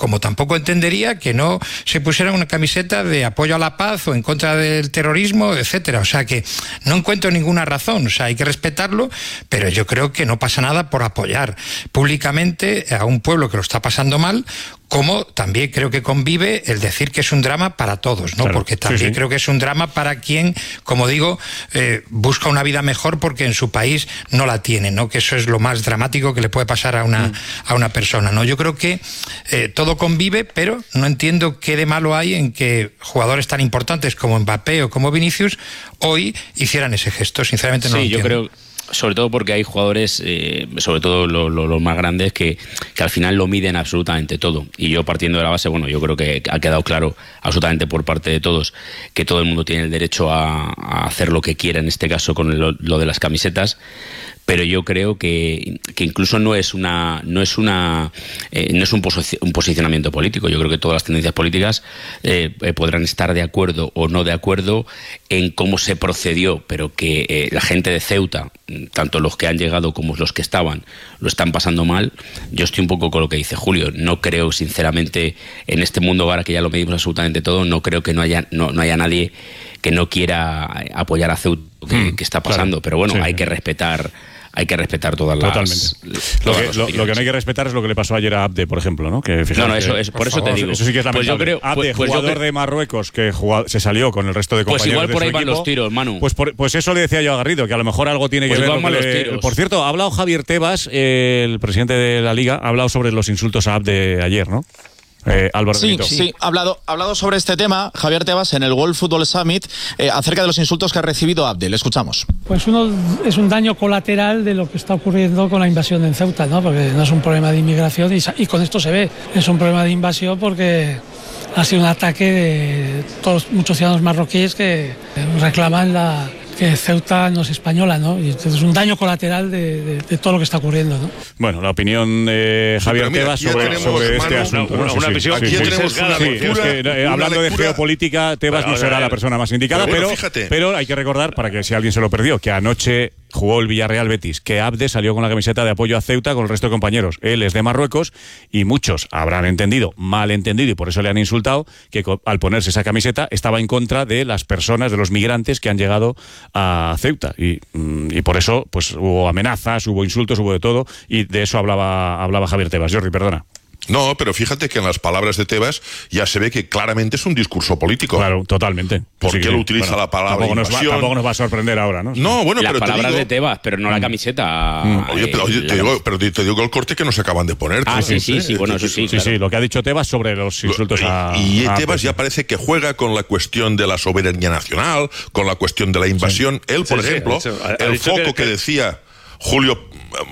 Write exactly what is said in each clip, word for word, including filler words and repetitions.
como tampoco entendería que no se pusiera una camiseta de apoyo a la paz o en contra del terrorismo, etcétera. O sea que no encuentro ninguna razón. O sea, hay que respetarlo, pero yo creo que no pasa nada por apoyar públicamente a un pueblo que lo está pasando mal, como también creo que convive el decir que es un drama para todos, ¿no? Claro, porque también sí, sí. creo que es un drama para quien, como digo, eh, busca una vida mejor porque en su país no la tiene, ¿no? Que eso es lo más dramático que le puede pasar a una, mm. a una persona, ¿no? Yo creo que eh, todo convive, pero no entiendo qué de malo hay en que jugadores tan importantes como Mbappé o como Vinicius hoy hicieran ese gesto. Sinceramente no sí, lo entiendo. Yo creo... Sobre todo porque hay jugadores, eh, sobre todo los lo, lo más grandes, que, que al final lo miden absolutamente todo. Y yo, partiendo de la base, bueno, yo creo que ha quedado claro absolutamente por parte de todos que todo el mundo tiene el derecho a, a hacer lo que quiera, en este caso con lo, lo de las camisetas. Pero yo creo que, que incluso no es una no es una eh, no es un, posi- un posicionamiento político. Yo creo que todas las tendencias políticas eh, eh, podrán estar de acuerdo o no de acuerdo en cómo se procedió, pero que eh, la gente de Ceuta, tanto los que han llegado como los que estaban, lo están pasando mal. Yo estoy un poco con lo que dice Julio. No creo, sinceramente, en este mundo ahora que ya lo medimos absolutamente todo, no creo que no haya no, no haya nadie que no quiera apoyar a Ceuta, que, mm, que está pasando. Claro, pero bueno, sí, hay que respetar hay que respetar todas las... Totalmente. Todas lo, que, las lo, lo que no hay que respetar es lo que le pasó ayer a Abde, por ejemplo, ¿no? Que no, no, eso, es, por, por eso favor, te digo. Eso sí que es lamentable. Pues yo creo, Abde, pues, pues jugador creo, de Marruecos, que jugado, se salió con el resto de compañeros. Pues igual por de ahí su van equipo, los tiros, Manu. Pues, por, pues eso le decía yo a Garrido, que a lo mejor algo tiene pues que ver con los le, tiros. Por cierto, ha hablado Javier Tebas, eh, el presidente de la Liga, ha hablado sobre los insultos a Abde ayer, ¿no? Eh, Álvaro sí, Benito. sí, ha hablado, ha hablado sobre este tema Javier Tebas en el World Football Summit eh, acerca de los insultos que ha recibido Abde. Le escuchamos. Pues uno es un daño colateral de lo que está ocurriendo con la invasión en Ceuta, ¿no? Porque no es un problema de inmigración y, y con esto se ve, es un problema de invasión porque ha sido un ataque de todos muchos ciudadanos marroquíes que reclaman la que Ceuta no es española, ¿no? Y entonces es un daño colateral de, de, de todo lo que está ocurriendo, ¿no? Bueno, la opinión de Javier sí, mira, Tebas sobre, tenemos, sobre este Manu, asunto. Una, ¿no? una sí, visión sí, aquí sí, tenemos sí, una sí, lectura, es que, eh, una hablando lectura, de geopolítica, Tebas pero, no será la persona más indicada, pero, bueno, pero, pero hay que recordar, para que si alguien se lo perdió, que anoche jugó el Villarreal Betis, que Abde salió con la camiseta de apoyo a Ceuta con el resto de compañeros. Él es de Marruecos y muchos habrán entendido, mal entendido, y por eso le han insultado, que al ponerse esa camiseta estaba en contra de las personas, de los migrantes que han llegado a Ceuta. Y, y por eso pues hubo amenazas, hubo insultos, hubo de todo, y de eso hablaba, hablaba Javier Tebas. Jordi, perdona. No, pero fíjate que en las palabras de Tebas ya se ve que claramente es un discurso político. Claro, totalmente. Porque sí, él sí. utiliza bueno, la palabra tampoco invasión. Nos va, tampoco nos va a sorprender ahora, ¿no? No, bueno, las pero palabras te digo, de Tebas, pero no la camiseta. Mm. Oye, pero, oye, te digo, pero te, te digo el corte que nos acaban de poner. Ah, sí, sí, sí, bueno, eso sí. Sí, claro. sí, lo que ha dicho Tebas sobre los insultos y, a... Y a Tebas ya parece que juega con la cuestión de la soberanía nacional, con la cuestión de la invasión. Sí. Él, por sí, ejemplo, sí, ha dicho, ha el foco que, que decía Julio...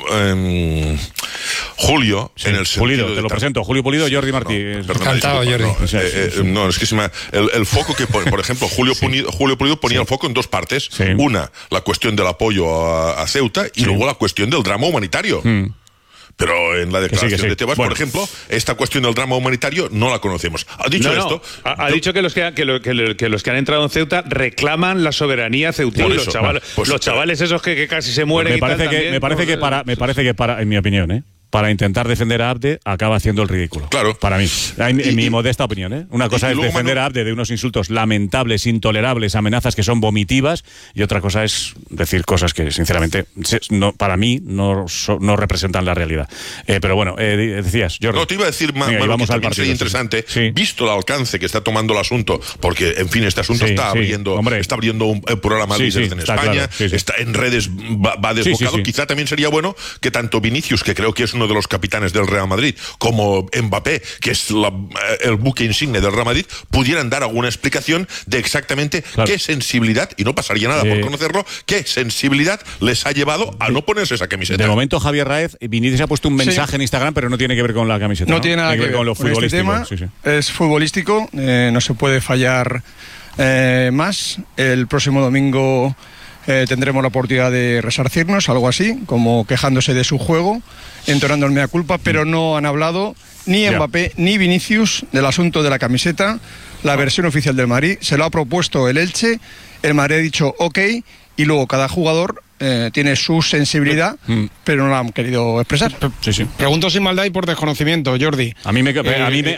Um, Julio, sí, en el sentido Pulido, te de lo presento, Julio Pulido, Jordi Martí. No, Encantado, Jordi. No, eh, eh, no, es que se me, el, el foco que pone, por ejemplo, Julio, sí. Pulido, Julio Pulido ponía sí. el foco en dos partes. Sí. Una, la cuestión del apoyo a, a Ceuta y sí. luego la cuestión del drama humanitario. Mm. Pero en la declaración que sí, que sí. de Tebas, bueno. por ejemplo, esta cuestión del drama humanitario no la conocemos. ¿Ha dicho no, no. esto? Ha, ha dicho que los que, que, lo, que, lo, que los que han entrado en Ceuta reclaman la soberanía ceutina. Los, chaval, pues, los chavales esos que, que casi se mueren. Me parece, y tal, que, también, me parece que para, me parece que para, en mi opinión, ¿eh? para intentar defender a Abde, acaba haciendo el ridículo. Claro. Para mí. En, en y, mi modesta opinión, ¿eh? Una cosa y, es y defender Manu... a Abde de unos insultos lamentables, intolerables, amenazas que son vomitivas, y otra cosa es decir cosas que, sinceramente, no, para mí no, no representan la realidad. Eh, pero bueno, eh, decías, Jordi. No, te iba a decir, Manu, Venga, vamos que al partido, sería interesante, sí. visto el alcance que está tomando el asunto, porque, en fin, este asunto sí, está, sí, abriendo, está abriendo un programa sí, líderes sí, en España, claro, sí, sí. está en redes, va, va desbocado. Sí, sí, sí. Quizá también sería bueno que tanto Vinicius, que creo que es uno de los capitanes del Real Madrid, como Mbappé, que es la, el buque insigne del Real Madrid, pudieran dar alguna explicación de exactamente claro. qué sensibilidad, y no pasaría nada eh, por conocerlo, qué sensibilidad les ha llevado a no ponerse esa camiseta. De momento, Javier Raez, Vinicius ha puesto un mensaje sí. en Instagram, pero no tiene que ver con la camiseta. No, ¿no? tiene nada tiene que, que ver con lo futbolístico. Este tema sí, sí. Es futbolístico, eh, no se puede fallar eh, más. El próximo domingo Eh, tendremos la oportunidad de resarcirnos, algo así, como quejándose de su juego, entonando el mea culpa, pero no han hablado ni Mbappé yeah. ni Vinicius del asunto de la camiseta, la no. versión oficial del Madrid. Se lo ha propuesto el Elche, el Madrid ha dicho ok, y luego cada jugador eh, tiene su sensibilidad, mm. pero no la han querido expresar. Sí, sí. Pregunto sin maldad y por desconocimiento, Jordi. A mí me, eh, a mí me,